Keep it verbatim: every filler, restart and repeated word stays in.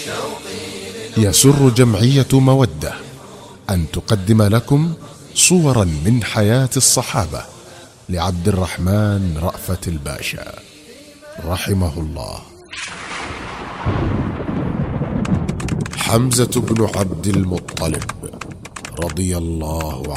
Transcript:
يسر جمعية مودة أن تقدم لكم صورا من حياة الصحابة لعبد الرحمن رأفت الباشا رحمه الله. حمزة بن عبد المطلب رضي الله عنه